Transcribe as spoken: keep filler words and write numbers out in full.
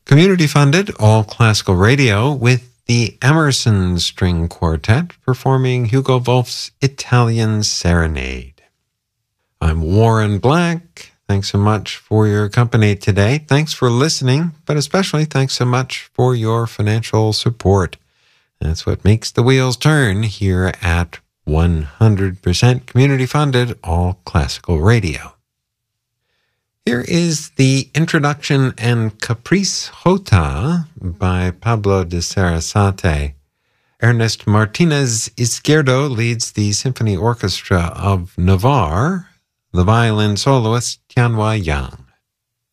Community-funded, all-classical radio with the Emerson String Quartet performing Hugo Wolf's Italian Serenade. I'm Warren Black. Thanks so much for your company today. Thanks for listening, but especially thanks so much for your financial support. That's what makes the wheels turn here at one hundred percent community-funded, all-classical radio. Here is the introduction and Caprice Jota by Pablo de Sarasate. Ernest Martinez Izquierdo leads the Symphony Orchestra of Navarre, the violin soloist Tianhua Yang.